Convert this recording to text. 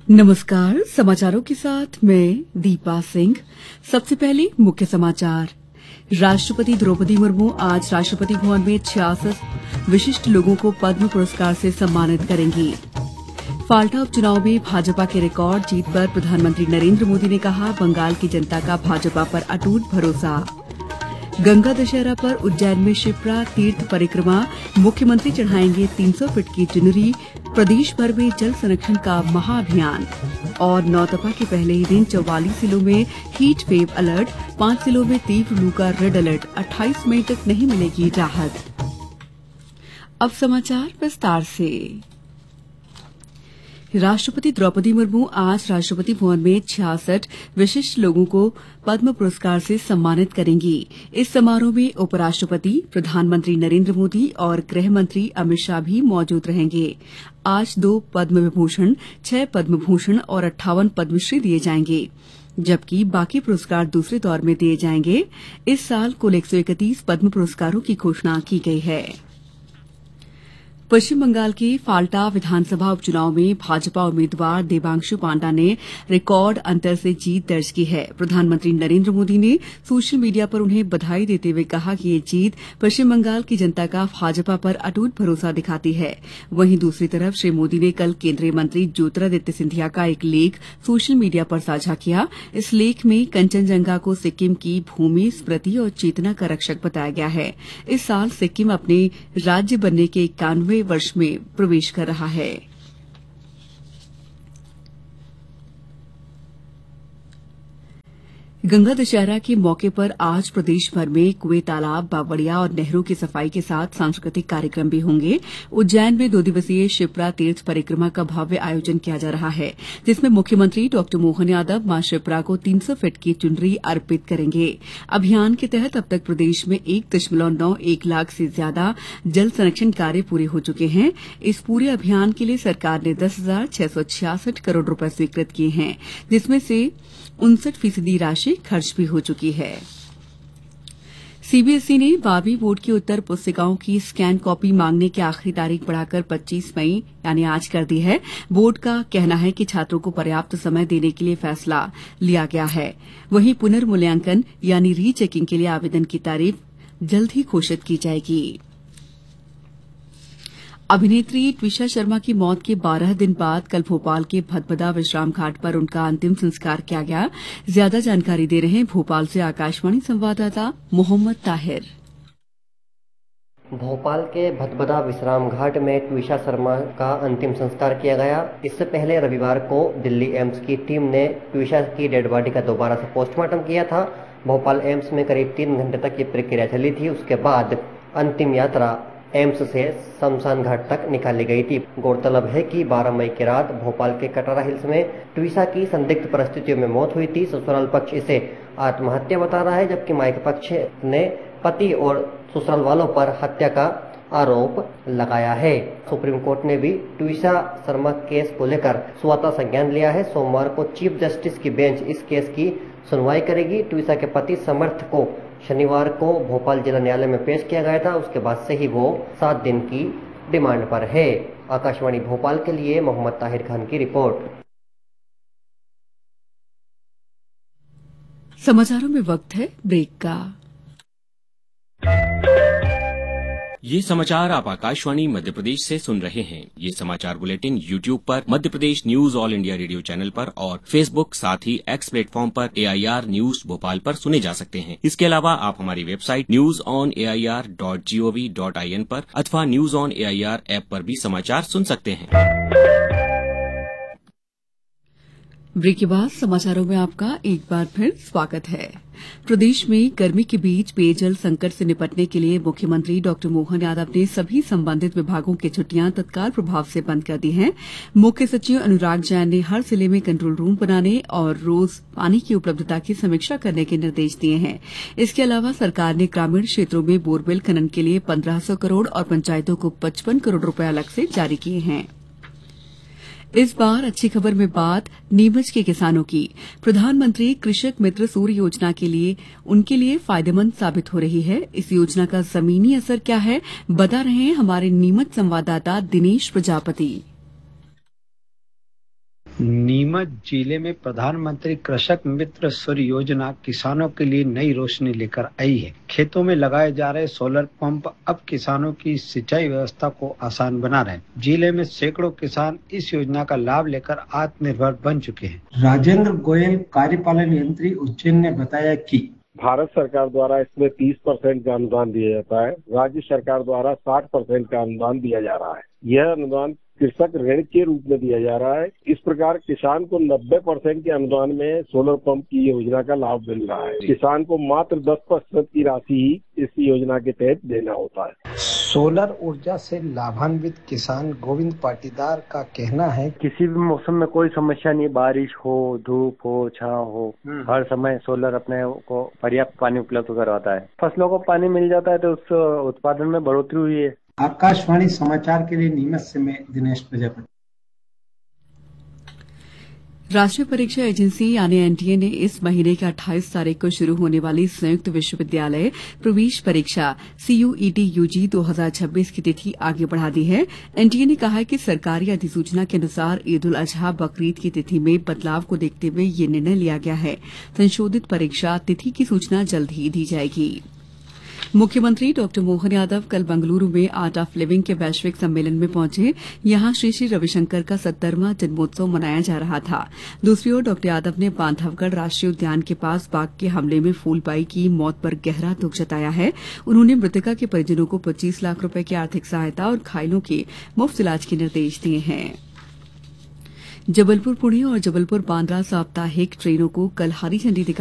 नमस्कार, समाचारों के साथ मैं दीपा सिंह। सबसे पहले मुख्य समाचार। राष्ट्रपति द्रौपदी मुर्मू आज राष्ट्रपति भवन में 66 विशिष्ट लोगों को पद्म पुरस्कार से सम्मानित करेंगी। फाल्टा उपचुनाव में भाजपा के रिकॉर्ड जीत पर प्रधानमंत्री नरेंद्र मोदी ने कहा, बंगाल की जनता का भाजपा पर अटूट भरोसा। गंगा दशहरा पर उज्जैन में शिप्रा तीर्थ परिक्रमा, मुख्यमंत्री चढ़ाएंगे 300 फीट की चुनरी। प्रदेश भर में जल संरक्षण का महाअभियान। और नौतपा के पहले ही दिन 44 जिलों में हीट वेव अलर्ट, 5 जिलों में तीव्र लू का रेड अलर्ट, 28 मई तक नहीं मिलेगी राहत। अब समाचार विस्तार से। राष्ट्रपति द्रौपदी मुर्मू आज राष्ट्रपति भवन में 66 विशिष्ट लोगों को पद्म पुरस्कार से सम्मानित करेंगी। इस समारोह में उपराष्ट्रपति, प्रधानमंत्री नरेंद्र मोदी और गृह मंत्री अमित शाह भी मौजूद रहेंगे। आज 2 पद्म विभूषण, 6 पद्म भूषण और 58 पद्मश्री दिए जाएंगे, जबकि बाकी पुरस्कार दूसरे दौर में दिए जाएंगे। इस साल कुल 131 पद्म पुरस्कारों की घोषणा की गई है। पश्चिम बंगाल के फाल्टा विधानसभा उपचुनाव में भाजपा उम्मीदवार देवांशु पांडा ने रिकॉर्ड अंतर से जीत दर्ज की है। प्रधानमंत्री नरेंद्र मोदी ने सोशल मीडिया पर उन्हें बधाई देते हुए कहा कि ये जीत पश्चिम बंगाल की जनता का भाजपा पर अटूट भरोसा दिखाती है। वहीं दूसरी तरफ श्री मोदी ने कल केंद्रीय मंत्री ज्योतिरादित्य सिंधिया का एक लेख सोशल मीडिया पर साझा किया। इस लेख में कंचनजंगा को सिक्किम की भूमि, स्मृति और चेतना का रक्षक बताया गया है। इस साल सिक्किम अपने राज्य बनने के 91 वर्ष में प्रवेश कर रहा है। गंगा दशहरा के मौके पर आज प्रदेश भर में कुएं, तालाब, बावड़िया और नहरों की सफाई के साथ सांस्कृतिक कार्यक्रम भी होंगे। उज्जैन में 2 दिवसीय शिप्रा तीर्थ परिक्रमा का भव्य आयोजन किया जा रहा है, जिसमें मुख्यमंत्री डॉ मोहन यादव मां शिप्रा को 300 फीट की चुनरी अर्पित करेंगे। अभियान के तहत अब तक प्रदेश में 1.91 लाख से ज्यादा जल संरक्षण कार्य पूरे हो चुके हैं। इस पूरे अभियान के लिए सरकार ने 10,666 करोड़ रुपए स्वीकृत किए हैं, जिसमें से 59% राशि खर्च भी हो चुकी है। सीबीएसई ने 12वीं बोर्ड की उत्तर पुस्तिकाओं की स्कैन कॉपी मांगने की आखिरी तारीख बढ़ाकर 25 मई यानी आज कर दी है। बोर्ड का कहना है कि छात्रों को पर्याप्त समय देने के लिए फैसला लिया गया है। वहीं पुनर्मूल्यांकन यानी रीचेकिंग के लिए आवेदन की तारीख जल्द ही घोषित की जाएगी। अभिनेत्री ट्विशा शर्मा की मौत के 12 दिन बाद कल भोपाल के भदभदा विश्राम घाट पर उनका अंतिम संस्कार किया गया। ज्यादा जानकारी दे रहे हैं भोपाल से आकाशवाणी संवाददाता मोहम्मद ताहिर। भोपाल के भदभदा विश्राम घाट में ट्विशा शर्मा का अंतिम संस्कार किया गया। इससे पहले रविवार को दिल्ली एम्स की टीम ने ट्विशा की डेड बॉडी का दोबारा से पोस्टमार्टम किया था। भोपाल एम्स में करीब 3 घंटे तक ये प्रक्रिया चली थी। उसके बाद अंतिम यात्रा एम्स से शमशान घाट तक निकाली गई थी। गौरतलब है कि 12 मई की रात भोपाल के कटरा हिल्स में ट्विशा की संदिग्ध परिस्थितियों में मौत हुई थी। ससुराल पक्ष इसे आत्महत्या बता रहा है, जबकि मायके पक्ष ने पति और ससुराल वालों पर हत्या का आरोप लगाया है। सुप्रीम कोर्ट ने भी ट्विशा शर्मा केस को लेकर स्वतः संज्ञान लिया है। सोमवार को चीफ जस्टिस की बेंच इस केस की सुनवाई करेगी। ट्विशा के पति समर्थ को शनिवार को भोपाल जिला न्यायालय में पेश किया गया था। उसके बाद से ही वो 7 दिन की डिमांड पर है। आकाशवाणी भोपाल के लिए मोहम्मद ताहिर खान की रिपोर्ट। समाचारों में वक्त है ब्रेक का। ये समाचार आप आकाशवाणी मध्य प्रदेश से सुन रहे हैं। ये समाचार बुलेटिन YouTube पर Madhya Pradesh news all India radio channel पर और Facebook साथ ही X प्लेटफॉर्म पर AIR न्यूज भोपाल पर सुने जा सकते हैं। इसके अलावा आप हमारी वेबसाइट newsonair.gov.in पर अथवा न्यूज ऑन AIR ऐप पर भी समाचार सुन सकते हैं। ब्रेक के बाद समाचारों में आपका एक बार फिर स्वागत है। प्रदेश में गर्मी के बीच पेयजल संकट से निपटने के लिए मुख्यमंत्री डॉ मोहन यादव ने सभी संबंधित विभागों की छुट्टियां तत्काल प्रभाव से बंद कर दी हैं। मुख्य सचिव अनुराग जैन ने हर जिले में कंट्रोल रूम बनाने और रोज पानी की उपलब्धता की समीक्षा करने के निर्देश दिए हैं। इसके अलावा सरकार ने ग्रामीण क्षेत्रों में बोरवेल खनन के लिए 1500 करोड़ और पंचायतों को 55 करोड़ रुपए अलग से जारी किए हैं। इस बार अच्छी खबर में बात नीमच के किसानों की। प्रधानमंत्री कृषक मित्र सूर्य योजना के लिए उनके लिए फायदेमंद साबित हो रही है। इस योजना का जमीनी असर क्या है, बता रहे हैं हमारे नीमच संवाददाता दिनेश प्रजापति। नीमच जिले में प्रधानमंत्री कृषक मित्र सूर्य योजना किसानों के लिए नई रोशनी लेकर आई है। खेतों में लगाए जा रहे सोलर पंप अब किसानों की सिंचाई व्यवस्था को आसान बना रहे हैं। जिले में सैकड़ों किसान इस योजना का लाभ लेकर आत्मनिर्भर बन चुके हैं। राजेंद्र गोयल, कार्यपालन यंत्री, उज्जैन ने बताया कि भारत सरकार द्वारा इसमें 30% का अनुदान दिया जाता है। राज्य सरकार द्वारा 60% का अनुदान दिया जा रहा है। यह अनुदान कृषक ऋण के रूप में दिया जा रहा है। इस प्रकार किसान को 90% के अनुदान में सोलर पंप की योजना का लाभ मिल रहा है। किसान को मात्र 10% की राशि ही इस योजना के तहत देना होता है। सोलर ऊर्जा से लाभान्वित किसान गोविंद पाटीदार का कहना है, किसी भी मौसम में कोई समस्या नहीं, बारिश हो, धूप हो, छांव हो, हर समय सोलर अपने को पर्याप्त पानी उपलब्ध करवाता है। फसलों को पानी मिल जाता है तो उस उत्पादन में बढ़ोतरी हुई है। आकाशवाणी समाचार के लिए नीमच से मैं दिनेश प्रजापति। राष्ट्रीय परीक्षा एजेंसी यानी एनटीए ने इस महीने की 28 तारीख को शुरू होने वाली संयुक्त विश्वविद्यालय प्रवेश परीक्षा सीयूईटी यूजी 2026 की तिथि आगे बढ़ा दी है। एनटीए ने कहा है कि सरकारी अधिसूचना के अनुसार ईद उल अजहा बकरीद की तिथि में बदलाव को देखते हुए ये निर्णय लिया गया है। संशोधित परीक्षा तिथि की सूचना जल्द ही दी जाएगी। मुख्यमंत्री डॉ मोहन यादव कल बेंगलुरु में आर्ट ऑफ लिविंग के वैश्विक सम्मेलन में पहुंचे। यहां श्री श्री रविशंकर का 70वां जन्मोत्सव मनाया जा रहा था। दूसरी ओर डॉ यादव ने बांधवगढ़ राष्ट्रीय उद्यान के पास बाघ के हमले में फूलबाई की मौत पर गहरा दुख जताया है। उन्होंने मृतका के परिजनों को 25 लाख रुपए की आर्थिक सहायता और घायलों के मुफ्त इलाज के निर्देश दिए हैं। जबलपुर पुणे और जबलपुर बांद्रा साप्ताहिक ट्रेनों को कल हरी झंडी दिखाई